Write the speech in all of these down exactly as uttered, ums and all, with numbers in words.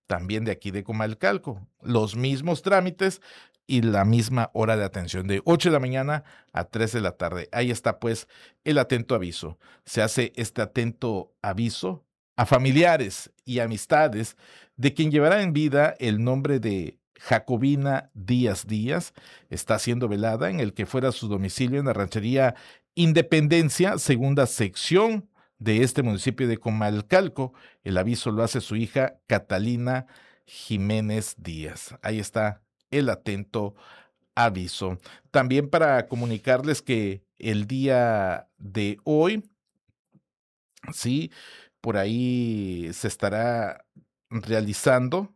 también de aquí de Comalcalco. Los mismos trámites y la misma hora de atención, de ocho de la mañana a tres de la tarde. Ahí está pues el atento aviso. Se hace este atento aviso a familiares y amistades de quien llevará en vida el nombre de Jacobina Díaz Díaz. Está siendo velada en el que fuera su domicilio en la ranchería Independencia, segunda sección de este municipio de Comalcalco. El aviso lo hace su hija Catalina Jiménez Díaz. Ahí está el atento aviso. También para comunicarles que el día de hoy, sí, por ahí se estará realizando,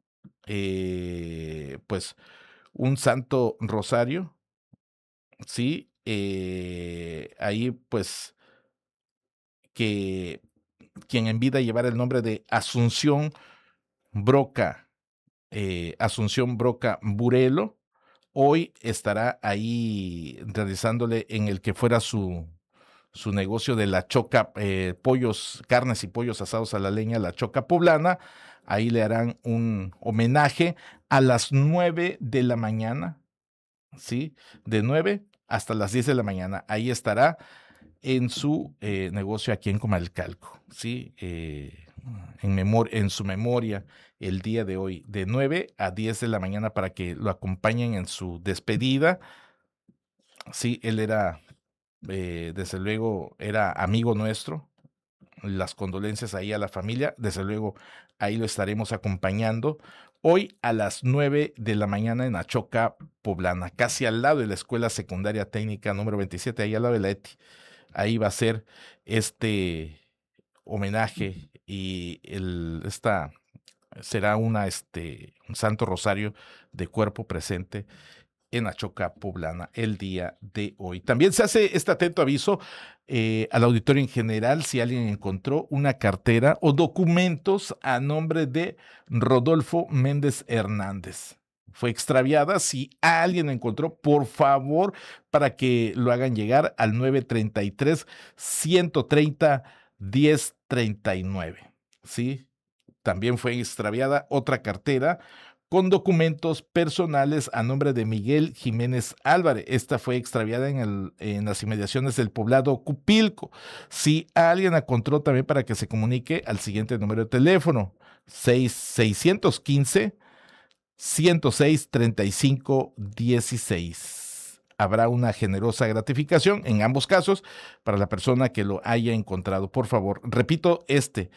eh, pues, un Santo Rosario, sí, eh, ahí, pues, que quien en vida llevara el nombre de Asunción Broca, eh, Asunción Broca Burelo, hoy estará ahí realizándole en el que fuera su, su negocio de la choca, eh, pollos, carnes y pollos asados a la leña, la choca poblana. Ahí le harán un homenaje a las nueve de la mañana, ¿sí? De nueve hasta las diez de la mañana. Ahí estará en su eh, negocio aquí en Comalcalco, ¿sí? Eh, en, memor en su memoria el día de hoy, de nueve a diez de la mañana, para que lo acompañen en su despedida. Sí, él era, eh, desde luego, era amigo nuestro. Las condolencias ahí a la familia, desde luego, ahí lo estaremos acompañando. Hoy a las nueve de la mañana en Achoca Poblana, casi al lado de la Escuela Secundaria Técnica número veintisiete, ahí al lado de la E T I. Ahí va a ser este homenaje y el, esta será una, este, un Santo Rosario de cuerpo presente en Achoca Poblana el día de hoy. También se hace este atento aviso eh, al auditorio en general si alguien encontró una cartera o documentos a nombre de Rodolfo Méndez Hernández. Fue extraviada. Si alguien encontró, por favor, para que lo hagan llegar al nueve treinta y tres, ciento treinta, diez treinta y nueve. ¿Sí? También fue extraviada otra cartera con documentos personales a nombre de Miguel Jiménez Álvarez. Esta fue extraviada en, el, en las inmediaciones del poblado Cupilco. Si alguien encontró, también para que se comunique al siguiente número de teléfono, seiscientos quince, ciento seis, treinta y cinco dieciséis. Habrá una generosa gratificación en ambos casos para la persona que lo haya encontrado. Por favor, repito, este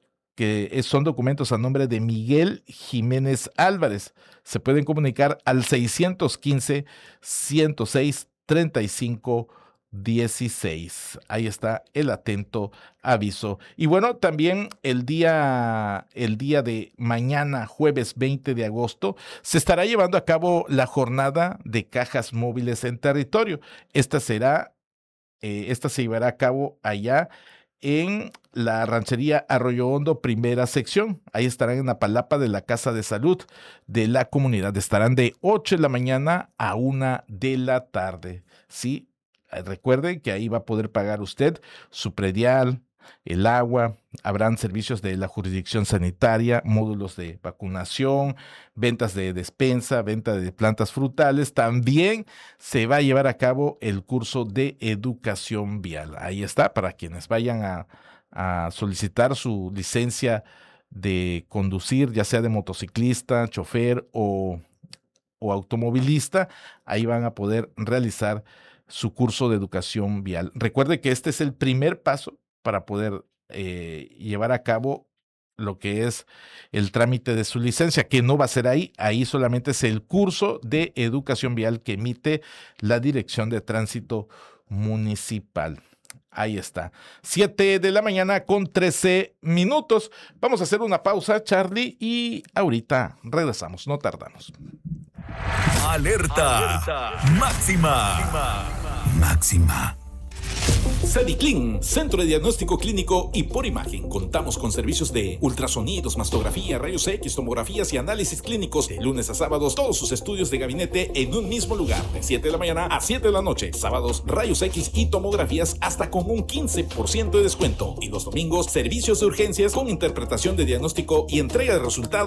que son documentos a nombre de Miguel Jiménez Álvarez. Se pueden comunicar al seiscientos quince, ciento seis, treinta y cinco dieciséis. Ahí está el atento aviso. Y bueno, también el día, el día de mañana, jueves veinte de agosto, se estará llevando a cabo la jornada de cajas móviles en territorio. Esta será, eh, esta se llevará a cabo allá en la ranchería Arroyo Hondo, primera sección. Ahí estarán en la palapa de la Casa de Salud de la comunidad. Estarán de ocho de la mañana a una de la tarde. Sí, recuerden que ahí va a poder pagar usted su predial, el agua. Habrán servicios de la jurisdicción sanitaria, módulos de vacunación, ventas de despensa, venta de plantas frutales. También se va a llevar a cabo el curso de educación vial. Ahí está, para quienes vayan a, a solicitar su licencia de conducir, ya sea de motociclista, chofer o, o automovilista. Ahí van a poder realizar su curso de educación vial. Recuerde que este es el primer paso para poder eh, llevar a cabo lo que es el trámite de su licencia, que no va a ser ahí, ahí solamente es el curso de educación vial que emite la Dirección de Tránsito Municipal. Ahí está, siete de la mañana con trece minutos. Vamos a hacer una pausa, Charlie, y ahorita regresamos, no tardamos. Alerta, Alerta. Máxima. Máxima. Cediclin, Centro de Diagnóstico Clínico y por Imagen. Contamos con servicios de ultrasonidos, mastografía, rayos X, tomografías y análisis clínicos de lunes a sábados. Todos sus estudios de gabinete en un mismo lugar, de siete de la mañana a siete de la noche. Sábados, rayos X y tomografías hasta con un quince por ciento de descuento. Y los domingos, servicios de urgencias con interpretación de diagnóstico y entrega de resultados